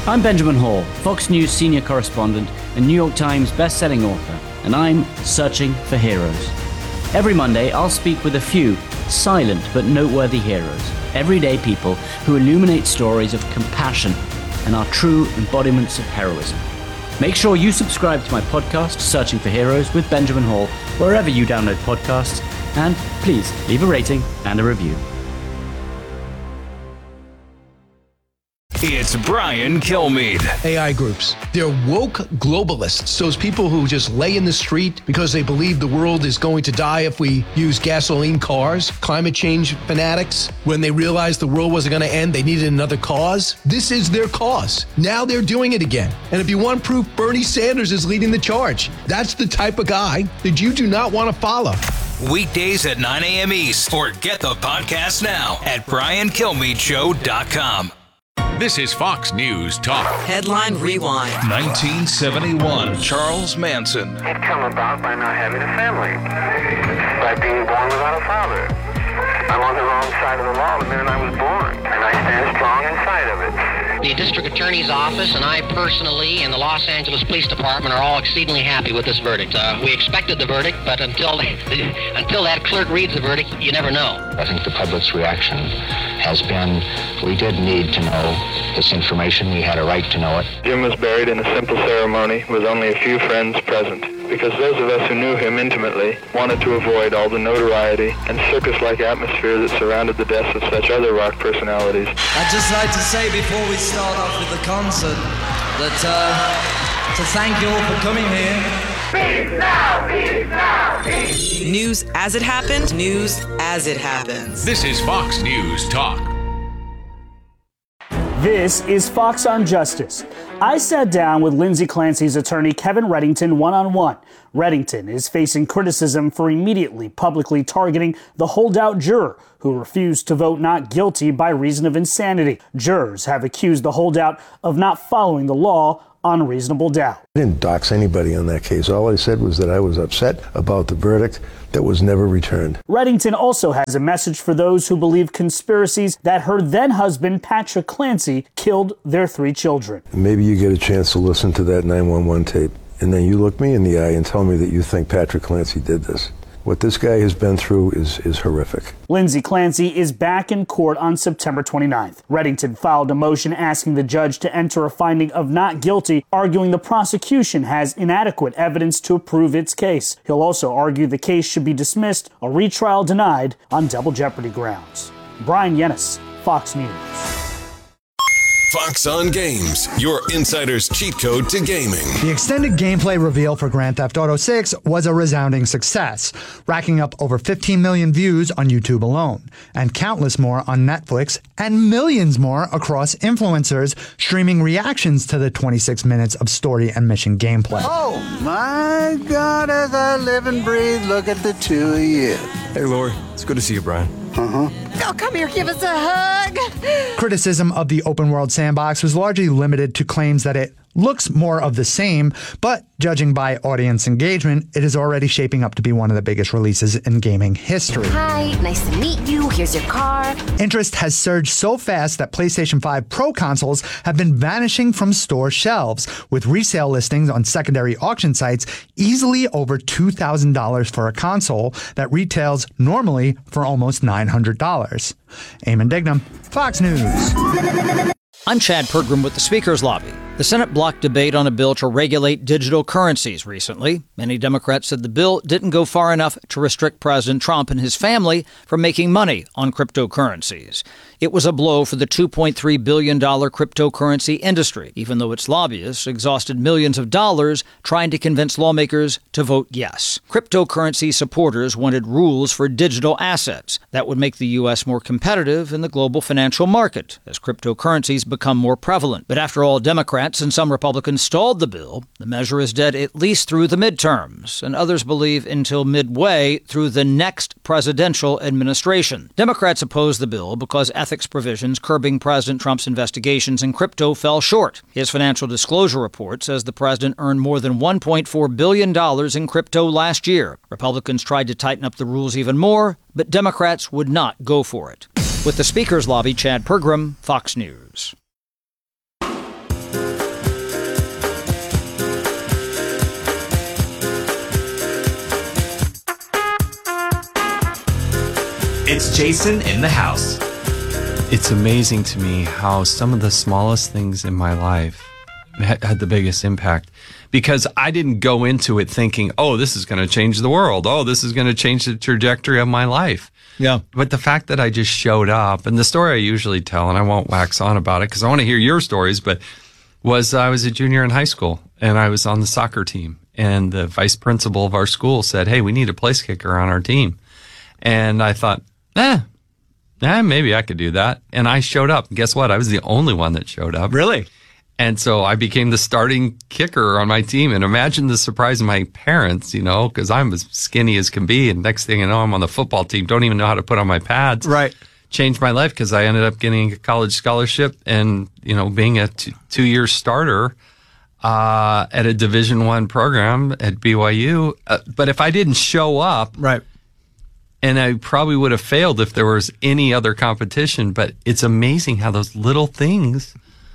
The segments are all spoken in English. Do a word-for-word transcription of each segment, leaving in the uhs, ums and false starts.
I'm Benjamin Hall, Fox News senior correspondent and New York Times best-selling author, and I'm searching for heroes. Every Monday, I'll speak with a few silent but noteworthy heroes, everyday people who illuminate stories of compassion and are true embodiments of heroism. Make sure you subscribe to my podcast, Searching for Heroes with Benjamin Hall, wherever you download podcasts, and please leave a rating and a review. It's Brian Kilmeade. A I groups. They're woke globalists. Those people who just lay in the street because they believe the world is going to die if we use gasoline cars. Climate change fanatics. When they realized the world wasn't going to end, they needed another cause. This is their cause. Now they're doing it again. And if you want proof, Bernie Sanders is leading the charge. That's the type of guy that you do not want to follow. Weekdays at nine a.m. East. Or get the podcast now at brian kilmeade show dot com. This is Fox News Talk. Headline Rewind. nineteen seventy-one. Charles Manson. It come about by not having a family, by being born without a father. I'm on the wrong side of the law the minute I was born, and I stand strong inside of it. The district attorney's office and I personally and the Los Angeles Police Department are all exceedingly happy with this verdict. Uh, we expected the verdict, but until the, until that clerk reads the verdict, you never know. I think the public's reaction has been, we did need to know this information. We had a right to know it. Jim was buried in a simple ceremony with only a few friends present, because those of us who knew him intimately wanted to avoid all the notoriety and circus-like atmosphere that surrounded the deaths of such other rock personalities. I'd just like to say before we start off with the concert that uh, to thank you all for coming here. Peace now, peace now, peace. News as it happened, news as it happens. This is Fox News Talk. This is Fox on Justice. I sat down with Lindsay Clancy's attorney, Kevin Reddington, one-on-one. Reddington is facing criticism for immediately publicly targeting the holdout juror who refused to vote not guilty by reason of insanity. Jurors have accused the holdout of not following the law on reasonable doubt. I didn't dox anybody on that case. All I said was that I was upset about the verdict that was never returned. Reddington also has a message for those who believe conspiracies that her then-husband, Patrick Clancy, killed their three children. Maybe you get a chance to listen to that nine one one tape, and then you look me in the eye and tell me that you think Patrick Clancy did this. What this guy has been through is, is horrific. Lindsay Clancy is back in court on September twenty-ninth. Reddington filed a motion asking the judge to enter a finding of not guilty, arguing the prosecution has inadequate evidence to prove its case. He'll also argue the case should be dismissed, a retrial denied on double jeopardy grounds. Brian Yennis, Fox News. Fox on Games, your insider's cheat code to gaming. The extended gameplay reveal for Grand Theft Auto six was a resounding success, racking up over fifteen million views on YouTube alone, and countless more on Netflix, and millions more across influencers streaming reactions to the twenty-six minutes of story and mission gameplay. Oh my God, as I live and breathe, look at the two of you. Hey, Lori. It's good to see you, Brian. Uh-huh. Oh, come here, give us a hug. Criticism of the open world sandbox was largely limited to claims that it looks more of the same, but judging by audience engagement, it is already shaping up to be one of the biggest releases in gaming history. Hi, nice to meet you. Here's your car. Interest has surged so fast that PlayStation five Pro consoles have been vanishing from store shelves, with resale listings on secondary auction sites easily over two thousand dollars for a console that retails normally for almost nine hundred dollars. Eamon Dignam, Fox News. I'm Chad Pergram with the Speaker's Lobby. The Senate blocked debate on a bill to regulate digital currencies recently. Many Democrats said the bill didn't go far enough to restrict President Trump and his family from making money on cryptocurrencies. It was a blow for the two point three billion dollars cryptocurrency industry, even though its lobbyists exhausted millions of dollars trying to convince lawmakers to vote yes. Cryptocurrency supporters wanted rules for digital assets that would make the U S more competitive in the global financial market as cryptocurrencies become more prevalent. But after all, Democrats and some Republicans stalled the bill. The measure is dead at least through the midterms, and others believe until midway through the next presidential administration. Democrats opposed the bill because ethics provisions curbing President Trump's investigations in crypto fell short. His financial disclosure report says the president earned more than one point four billion dollars in crypto last year. Republicans tried to tighten up the rules even more, but Democrats would not go for it. With the Speaker's Lobby, Chad Pergram, Fox News. It's Jason in the house. It's amazing to me how some of the smallest things in my life had the biggest impact, because I didn't go into it thinking, oh, this is going to change the world. Oh, this is going to change the trajectory of my life. Yeah. But the fact that I just showed up, and the story I usually tell, and I won't wax on about it because I want to hear your stories, but was I was a junior in high school and I was on the soccer team, and the vice principal of our school said, hey, we need a place kicker on our team. And I thought, eh, eh, maybe I could do that. And I showed up. And guess what? I was the only one that showed up. Really? And so I became the starting kicker on my team. And imagine the surprise of my parents, you know, because I'm as skinny as can be. And next thing you know, I'm on the football team, don't even know how to put on my pads. Right. Changed my life because I ended up getting a college scholarship and, you know, being a two, two-year starter uh, at a Division One program at B Y U. Uh, but if I didn't show up, right, and I probably would have failed if there was any other competition. But it's amazing how those little things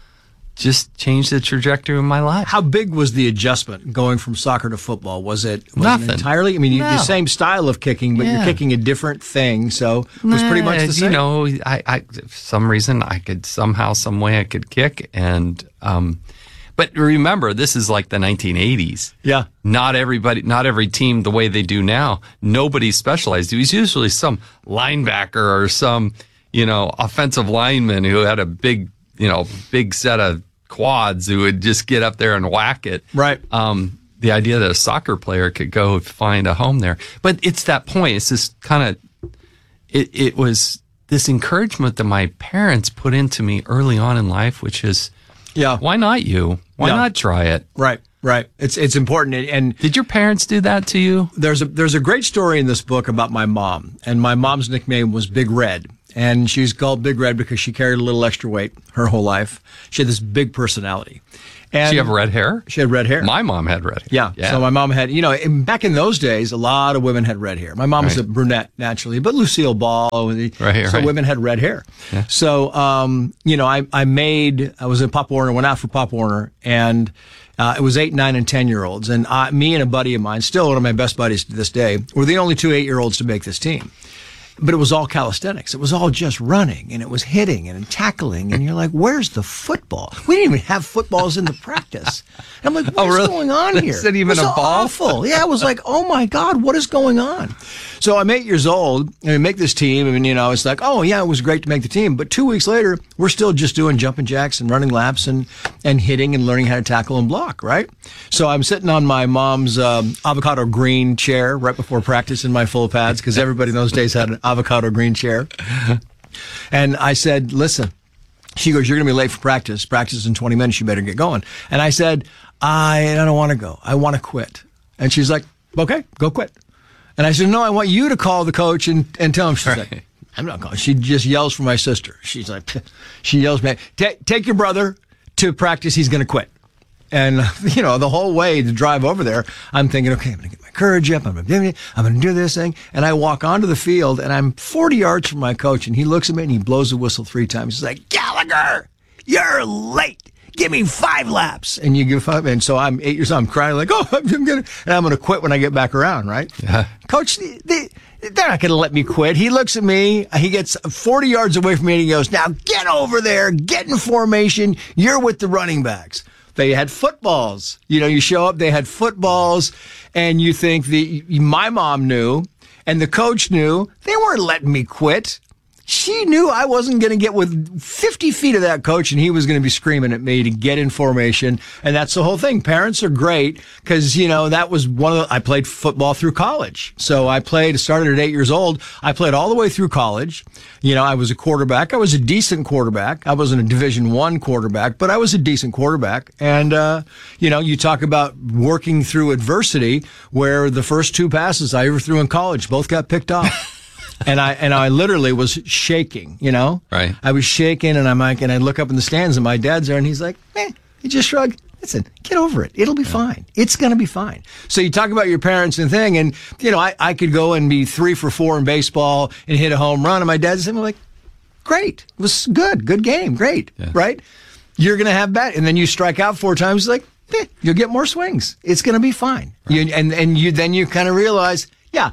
just changed the trajectory of my life. How big was the adjustment going from soccer to football? Was it, was Nothing. it entirely? I mean, you, No. the same style of kicking, but Yeah. you're kicking a different thing. So it was pretty much the same. You know, I, I, for some reason, I could somehow, some way I could kick. And, um, but remember, this is like the nineteen eighties. Yeah. Not everybody, not every team the way they do now. Nobody specialized. It was usually some linebacker or some, you know, offensive lineman who had a big, you know, big set of quads who would just get up there and whack it. Right. Um, the idea that a soccer player could go find a home there. But it's that point. It's this kind of, it, it was this encouragement that my parents put into me early on in life, which is, yeah, why not you? Why Yeah. not try it? Right. Right. It's it's important. And did your parents do that to you? There's a there's a great story in this book about my mom, and my mom's nickname was Big Red. And she's called Big Red because she carried a little extra weight her whole life. She had this big personality. And she have red hair? She had red hair. My mom had red hair. Yeah. Yeah. So my mom had, you know, in, back in those days, a lot of women had red hair. My mom was Right. a brunette naturally, but Lucille Ball, Right, so right. women had red hair. Yeah. So, um, you know, I, I made, I was in Pop Warner, went out for Pop Warner, and uh, it was eight, nine, and ten year olds. And I, me and a buddy of mine, still one of my best buddies to this day, were the only two eight year olds to make this team. But it was all calisthenics. It was all just running, and it was hitting and tackling. And you're like, where's the football? We didn't even have footballs in the practice. And I'm like, what's Oh, really? going on here? Is it even was a ball? Awful. Yeah, I was like, oh my God, what is going on? So I'm eight years old, and we make this team, and, you know, it's like, oh, yeah, it was great to make the team. But two weeks later, we're still just doing jumping jacks and running laps and, and hitting and learning how to tackle and block, right? So I'm sitting on my mom's um, avocado green chair right before practice in my full pads, because everybody in those days had an avocado green chair. And I said, listen, she goes, you're going to be late for practice. Practice is in twenty minutes. You better get going. And I said, I, I don't want to go. I want to quit. And she's like, okay, go quit. And I said, no, I want you to call the coach and, and tell him. She's Right. like, I'm not going. She just yells for my sister. She's like, she yells back, take, take your brother to practice. He's going to quit. And, you know, the whole way to drive over there, I'm thinking, okay, I'm going to get my courage up. I'm going to I'm going to do this thing. And I walk onto the field, and I'm forty yards from my coach, and he looks at me and he blows the whistle three times. He's like, Gallagher, you're late. Give me five laps. And you give five. And so I'm eight years old. I'm crying like, oh, I'm going to, and I'm going to quit when I get back around, right? Yeah. Coach, they, they're not going to let me quit. He looks at me. He gets forty yards away from me, and he goes, now get over there. Get in formation. You're with the running backs. They had footballs. You know, you show up, they had footballs, and you think the my mom knew, and the coach knew. They weren't letting me quit. She knew I wasn't going to get with fifty feet of that coach, and he was going to be screaming at me to get in formation. And that's the whole thing. Parents are great because, you know, that was one of the, I played football through college. So I played, started at eight years old. I played all the way through college. You know, I was a quarterback. I was a decent quarterback. I wasn't a Division One quarterback, but I was a decent quarterback. And, uh, you know, you talk about working through adversity, where the first two passes I ever threw in college both got picked off. And I and I literally was shaking, you know? Right. I was shaking, and I'm like, and I look up in the stands, and my dad's there, and he's like, eh, he just shrugged. Listen, get over it. It'll be fine. It's going to be fine. So you talk about your parents and thing, and, you know, I, I could go and be three for four in baseball and hit a home run, and my dad's saying, like, great. It was good. Good game. Great. Yeah. Right? You're going to have bat, and then you strike out four times, like, eh, you'll get more swings. It's going to be fine. You, and and you then you kind of realize, yeah,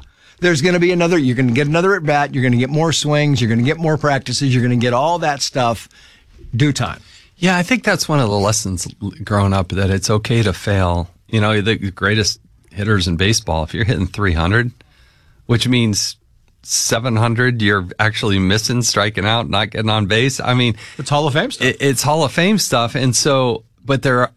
there's going to be another, you're going to get another at bat, you're going to get more swings, you're going to get more practices, you're going to get all that stuff due time. Yeah, I think that's one of the lessons growing up, that it's okay to fail. You know, the greatest hitters in baseball, if you're hitting three hundred, which means seven hundred, you're actually missing, striking out, not getting on base. I mean, it's Hall of Fame stuff. It, it's Hall of Fame stuff. And so, but there are,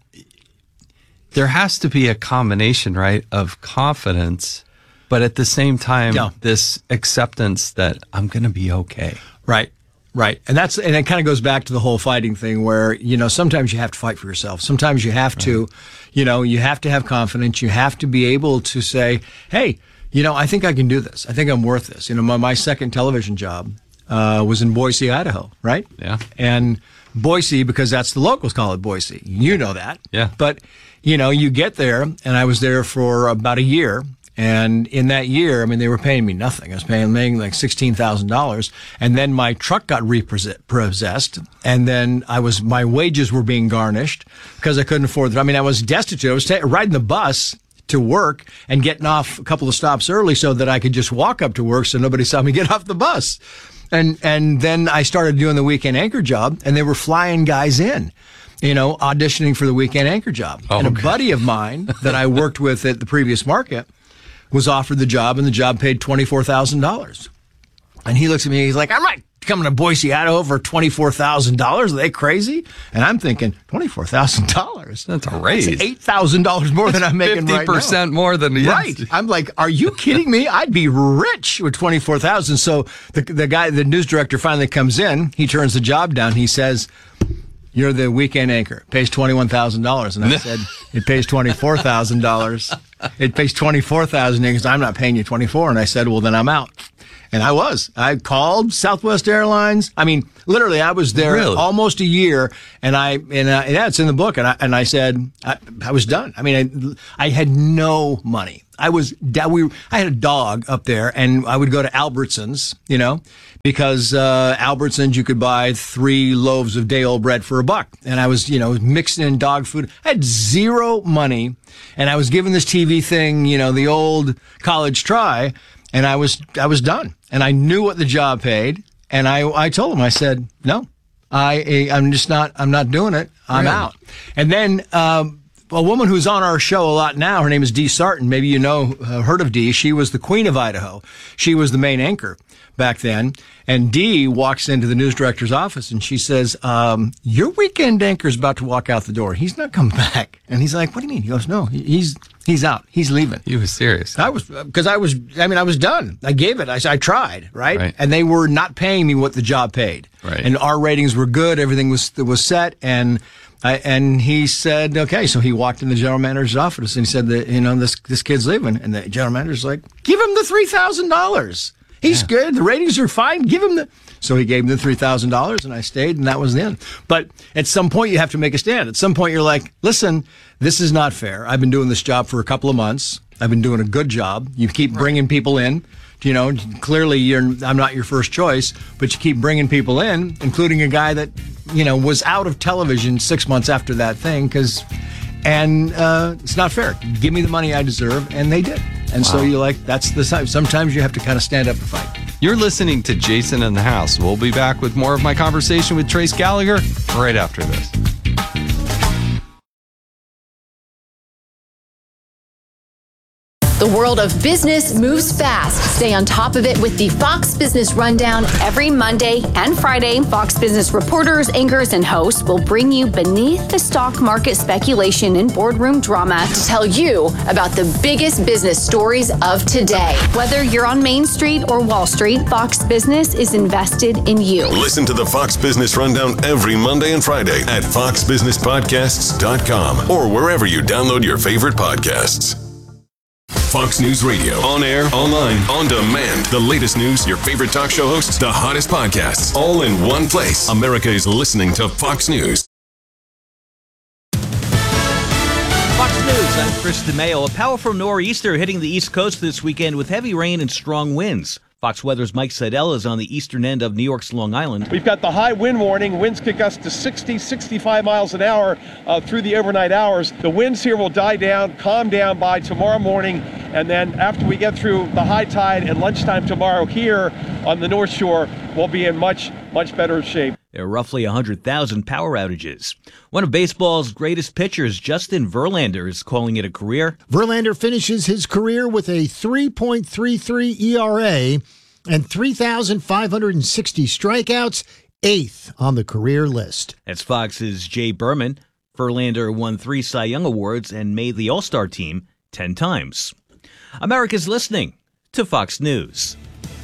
there has to be a combination, right, of confidence, but at the same time, yeah. this acceptance that I'm going to be okay. Right. Right. And that's, and it kind of goes back to the whole fighting thing where, you know, sometimes you have to fight for yourself. Sometimes you have right. to, you know, you have to have confidence. You have to be able to say, hey, you know, I think I can do this. I think I'm worth this. You know, my, my second television job uh, was in Boise, Idaho, right? Yeah. And Boise, because that's the locals call it Boise. You know that. Yeah. But, you know, you get there, and I was there for about a year. And in that year, I mean, they were paying me nothing. I was paying, paying like sixteen thousand dollars. And then my truck got repossessed. And then I was, my wages were being garnished because I couldn't afford it. I mean, I was destitute. I was ta- riding the bus to work and getting off a couple of stops early so that I could just walk up to work so nobody saw me get off the bus. And, and then I started doing the weekend anchor job, and they were flying guys in, you know, auditioning for the weekend anchor job. Oh, and a okay. buddy of mine that I worked with at the previous market was offered the job, and the job paid twenty-four thousand dollars. And he looks at me, he's like, I'm not coming to Boise, Idaho for twenty-four thousand dollars. Are they crazy? And I'm thinking, twenty-four thousand dollars? That's a raise. That's eight thousand dollars more than I'm making right now. fifty percent more than, yes. Right. I'm like, are you kidding me? I'd be rich with twenty-four thousand dollars. So the, the guy, the news director finally comes in. He turns the job down. He says, you're the weekend anchor. It pays twenty-one thousand dollars. And I said, it pays twenty-four thousand dollars. It pays twenty-four thousand dollars because I'm not paying you twenty-four. And I said, well, then I'm out. And I was. I called Southwest Airlines. I mean, literally, I was there really? almost a year. And I, and uh, yeah, it's in the book. And I, and I said, I, I was done. I mean, I, I had no money. I was, we, I had a dog up there, and I would go to Albertsons, you know, because uh, Albertsons, you could buy three loaves of day-old bread for a buck. And I was, you know, mixing in dog food. I had zero money, and I was given this T V thing, you know, the old college try, and I was, I was done. And I knew what the job paid, and I, I told him, I said, no, I, I'm just not, I'm not doing it. I'm really? out. And then, um, a woman who's on our show a lot now, her name is Dee Sarton. Maybe you know, uh, heard of Dee. She was the queen of Idaho. She was the main anchor back then. And Dee walks into the news director's office, and she says, um, your weekend anchor's about to walk out the door. He's not coming back. And he's like, what do you mean? He goes, no, he's he's out. He's leaving. You was serious. I was, because I was, I mean, I was done. I gave it. I, I tried, right? right? And they were not paying me what the job paid. Right. And our ratings were good. Everything was was set. And I, and he said, okay. So he walked in the general manager's office, and he said that, you know, this this kid's leaving. And the general manager's like, give him the three thousand dollars. He's yeah. good. The ratings are fine. Give him the. So he gave him the three thousand dollars, and I stayed, and that was the end. But at some point, you have to make a stand. At some point, you're like, listen, this is not fair. I've been doing this job for a couple of months. I've been doing a good job. You keep bringing people in. You know, clearly, you're. I'm not your first choice, but you keep bringing people in, including a guy that, you know, was out of television six months after that thing, because, and uh, it's not fair. Give me the money I deserve, and they did. And wow. so you're like, that's the time. Sometimes you have to kind of stand up and fight. You're listening to Jason in the House. We'll be back with more of my conversation with Trace Gallagher right after this. The world of business moves fast. Stay on top of it with the Fox Business Rundown every Monday and Friday. Fox Business reporters, anchors, and hosts will bring you beneath the stock market speculation and boardroom drama to tell you about the biggest business stories of today. Whether you're on Main Street or Wall Street, Fox Business is invested in you. Listen to the Fox Business Rundown every Monday and Friday at fox business podcasts dot com or wherever you download your favorite podcasts. Fox News Radio. On air, online, on demand. The latest news, your favorite talk show hosts, the hottest podcasts, all in one place. America is listening to Fox News. Fox News, I'm Chris DeMeo. A powerful nor'easter hitting the East Coast this weekend with heavy rain and strong winds. Fox Weather's Mike Seidel is on the eastern end of New York's Long Island. We've got the high wind warning. Winds kick us to sixty, sixty-five miles an hour uh, through the overnight hours. The winds here will die down, calm down by tomorrow morning. And then after we get through the high tide and lunchtime tomorrow here on the North Shore, we'll be in much, much better shape. There are roughly one hundred thousand power outages. One of baseball's greatest pitchers, Justin Verlander, is calling it a career. Verlander finishes his career with a three point three three E R A and three thousand five hundred sixty strikeouts, eighth on the career list. That's Fox's Jay Berman. Verlander won three Cy Young Awards and made the All-Star team ten times. America's listening to Fox News.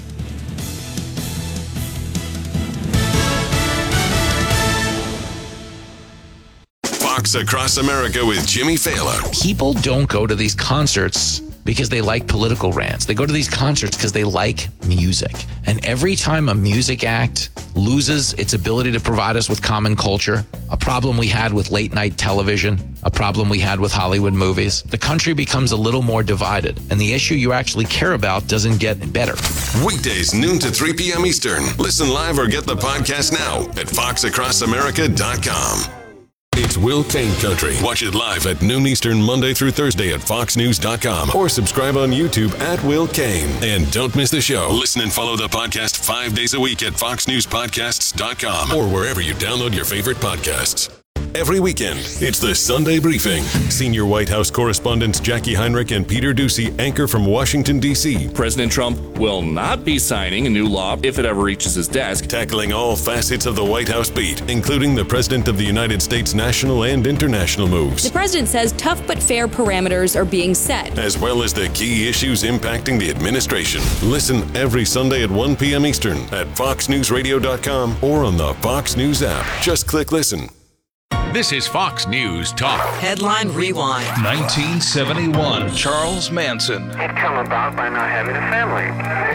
Fox Across America with Jimmy Fallon. People don't go to these concerts because they like political rants. They go to these concerts because they like music. And every time a music act loses its ability to provide us with common culture, a problem we had with late night television, a problem we had with Hollywood movies, the country becomes a little more divided, and the issue you actually care about doesn't get better. Weekdays, noon to three p.m. Eastern. Listen live or get the podcast now at fox across america dot com. It's Will Kane Country. Watch it live at noon Eastern, Monday through Thursday at fox news dot com or subscribe on YouTube at Will Kane. And don't miss the show. Listen and follow the podcast five days a week at fox news podcasts dot com or wherever you download your favorite podcasts. Every weekend, it's the Sunday Briefing. Senior White House correspondents Jackie Heinrich and Peter Doocy anchor from Washington, D C President Trump will not be signing a new law if it ever reaches his desk. Tackling all facets of the White House beat, including the President of the United States' national and international moves. The president says tough but fair parameters are being set, as well as the key issues impacting the administration. Listen every Sunday at one p.m. Eastern at fox news radio dot com or on the Fox News app. Just click listen. This is Fox News Talk. Headline Rewind. nineteen seventy-one. Charles Manson. It come about by not having a family,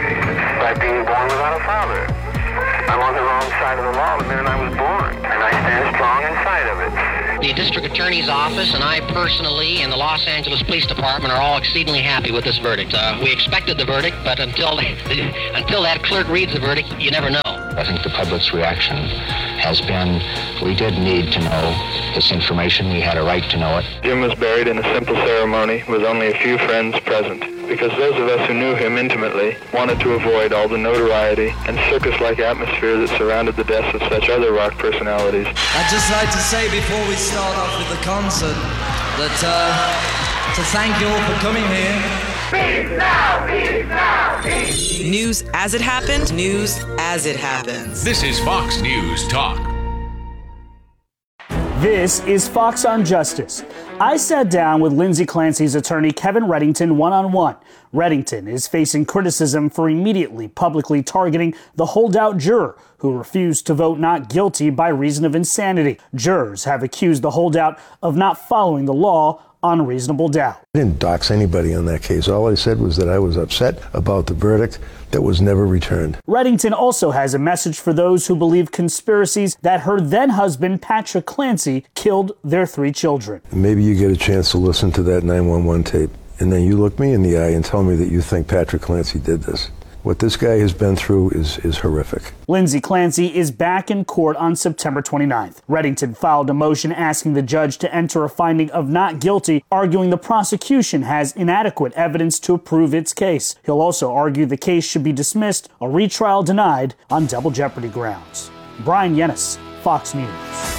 by being born without a father. I'm on the wrong side of the law the minute I was born, and I stand strong inside of it. The district attorney's office and I personally and the Los Angeles Police Department are all exceedingly happy with this verdict. Uh, we expected the verdict, but until until that clerk reads the verdict, you never know. I think the public's reaction has been, we did need to know this information. We had a right to know it. Jim was buried in a simple ceremony with only a few friends present, because those of us who knew him intimately wanted to avoid all the notoriety and circus-like atmosphere that surrounded the deaths of such other rock personalities. I'd just like to say before we start off with the concert that uh, to thank you all for coming here. Speak now, speak now, speak. News as it happened, news as it happens. This is Fox News Talk. This is Fox on Justice. I sat down with Lindsay Clancy's attorney, Kevin Reddington, one-on-one. Reddington is facing criticism for immediately publicly targeting the holdout juror who refused to vote not guilty by reason of insanity. Jurors have accused the holdout of not following the law on reasonable doubt. I didn't dox anybody on that case. All I said was that I was upset about the verdict that was never returned. Reddington also has a message for those who believe conspiracies that her then-husband, Patrick Clancy, killed their three children. Maybe you get a chance to listen to that nine one one tape, and then you look me in the eye and tell me that you think Patrick Clancy did this. What this guy has been through is, is horrific. Lindsay Clancy is back in court on September twenty-ninth. Reddington filed a motion asking the judge to enter a finding of not guilty, arguing the prosecution has inadequate evidence to prove its case. He'll also argue the case should be dismissed, a retrial denied on double jeopardy grounds. Brian Yennis, Fox News.